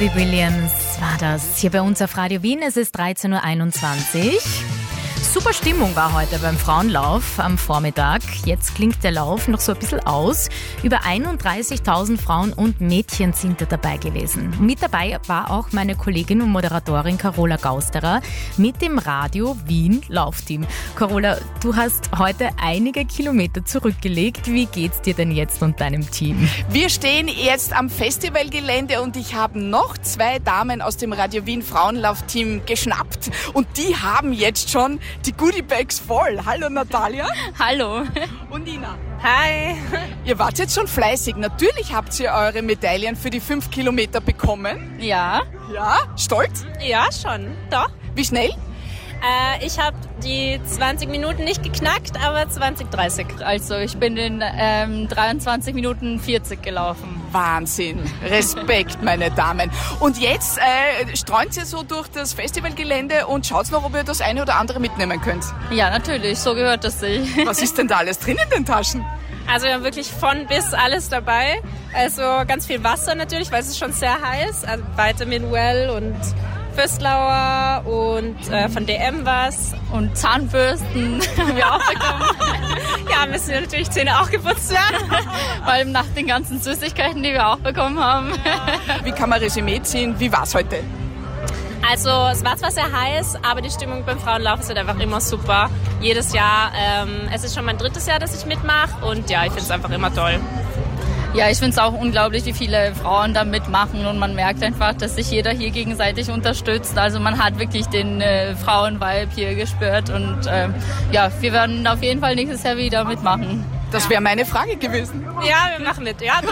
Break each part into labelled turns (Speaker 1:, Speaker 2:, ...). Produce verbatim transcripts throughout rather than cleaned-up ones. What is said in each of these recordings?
Speaker 1: Robbie Williams war das hier bei uns auf Radio Wien. Es ist dreizehn Uhr einundzwanzig. Super Stimmung war heute beim Frauenlauf am Vormittag. Jetzt klingt der Lauf noch so ein bisschen aus. Über einunddreißigtausend Frauen und Mädchen sind da dabei gewesen. Mit dabei war auch meine Kollegin und Moderatorin Carola Gausterer mit dem Radio Wien Laufteam. Carola, du hast heute einige Kilometer zurückgelegt. Wie geht's dir denn jetzt und deinem Team?
Speaker 2: Wir stehen jetzt am Festivalgelände und ich habe noch zwei Damen aus dem Radio Wien Frauenlaufteam geschnappt und die haben jetzt schon die Goodiebags voll. Hallo Natalia.
Speaker 3: Hallo.
Speaker 2: Und Ina.
Speaker 3: Hi.
Speaker 2: Ihr wart jetzt schon fleißig. Natürlich habt ihr eure Medaillen für die fünf Kilometer bekommen.
Speaker 3: Ja.
Speaker 2: Ja? Stolz?
Speaker 3: Ja, schon. Doch.
Speaker 2: Wie schnell?
Speaker 3: Äh, ich habe die zwanzig Minuten nicht geknackt, aber zwanzig dreißig. Also ich bin in ähm, dreiundzwanzig Minuten vierzig gelaufen.
Speaker 2: Wahnsinn. Respekt, meine Damen. Und jetzt äh, streunt ihr so durch das Festivalgelände und schaut noch, ob ihr das eine oder andere mitnehmen könnt.
Speaker 3: Ja, natürlich. So gehört das sich.
Speaker 2: Was ist denn da alles drin in den Taschen?
Speaker 3: Also wir haben wirklich von bis alles dabei. Also ganz viel Wasser natürlich, weil es ist schon sehr heiß. Also Vitamin Well und Föstlauer und äh, von D M was und Zahnbürsten haben wir auch bekommen. Ja, müssen natürlich Zähne auch geputzt werden, vor allem nach den ganzen Süßigkeiten, die wir auch bekommen haben.
Speaker 2: Wie kann man Resümee ziehen? Wie war's heute?
Speaker 3: Also es war zwar sehr heiß, aber die Stimmung beim Frauenlauf ist halt einfach immer super. Jedes Jahr. Ähm, es ist schon mein drittes Jahr, dass ich mitmache und ja, ich finde es einfach immer toll. Ja, ich finde es auch unglaublich, wie viele Frauen da mitmachen und man merkt einfach, dass sich jeder hier gegenseitig unterstützt. Also man hat wirklich den äh, Frauen-Vibe hier gespürt und äh, ja, wir werden auf jeden Fall nächstes Jahr wieder mitmachen.
Speaker 2: Das wäre meine Frage gewesen.
Speaker 3: Ja, wir machen mit, ja.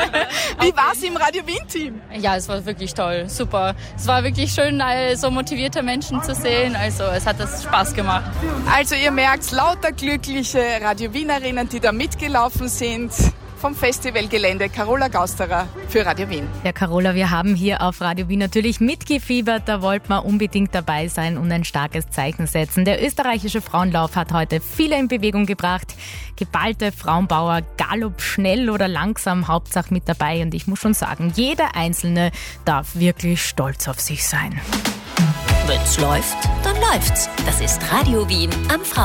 Speaker 2: Wie war es im Radio Wien-Team?
Speaker 3: Ja, es war wirklich toll, super. Es war wirklich schön, so motivierte Menschen zu sehen, also es hat das Spaß gemacht.
Speaker 2: Also ihr merkt, lauter glückliche Radio Wienerinnen, die da mitgelaufen sind. Vom Festivalgelände, Carola Gausterer für Radio Wien.
Speaker 1: Ja, Carola, wir haben hier auf Radio Wien natürlich mitgefiebert. Da wollten wir unbedingt dabei sein und ein starkes Zeichen setzen. Der österreichische Frauenlauf hat heute viele in Bewegung gebracht. Geballte Frauenbauer, Galopp schnell oder langsam, Hauptsache mit dabei. Und ich muss schon sagen, jeder Einzelne darf wirklich stolz auf sich sein.
Speaker 4: Wenn's läuft, dann läuft's. Das ist Radio Wien am Frauen.